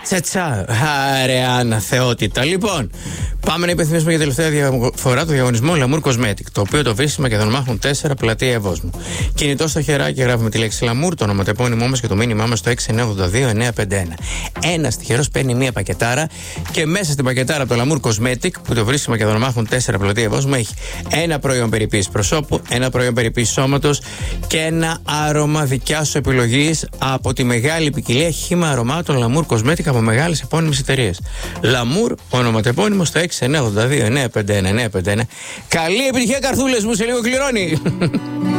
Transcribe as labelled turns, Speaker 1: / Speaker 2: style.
Speaker 1: Τσατσά. Άρε αναθεότητα. Λοιπόν, πάμε να υπενθυμίσουμε για τελευταία φορά το διαγωνισμό Lamour Cosmetic, το οποίο το βρίσκει Μακεδονομάχων 4, πλατεία Ευόσμου. Κινητό στο χεράκι, γράφουμε τη λέξη Lamour, το ονοματεπώνυμό μας και το μήνυμά μας στο 6982-951. Ένας τυχερός παίρνει μία πακετάρα και μέσα στην πακετάρα από το Lamour Cosmetic, που το βρίσκει Μακεδονομάχων 4, πλατεία Ευόσμου, έχει ένα προϊόν περιποίησης προσώπου, ένα προϊόν περιποίησης σώματος και ένα άρωμα δικιά σου επιλογής από τη μεγάλη ποικιλία χύμα αρωμάτων Lamour Cosmetic από μεγάλες επώνυμες εταιρείες. Lamour, ονοματεπώνυμο στο 6982-951-951. Καλή επιτυχία, καρδούλες μου, σε λίγο κληρώνει.